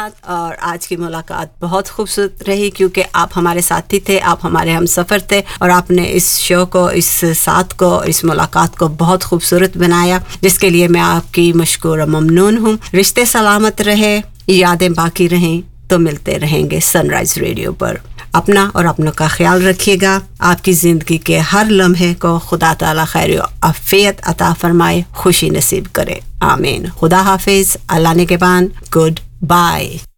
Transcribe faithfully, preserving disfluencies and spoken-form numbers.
मुलाकात, और आज की मुलाकात बहुत खूबसूरत रही क्योंकि आप हमारे साथी थे, आप हमारे हम सफ़र थे, और आपने इस शो को, इस साथ को, इस मुलाकात को बहुत खूबसूरत बनाया, जिसके लिए मैं आपकी मशकूर और ममनून हूँ। रिश्ते सलामत रहे, यादें बाकी रहें, तो मिलते रहेंगे सनराइज़ रेडियो पर। अपना और अपनों का ख्याल रखिएगा। आपकी ज़िंदगी के हर लम्हे को खुदा ताला खैर और आफियत अता फरमाए, खुशी नसीब करे। आमीन। खुदा हाफिज़। अल्लाह निगहबान। Good bye.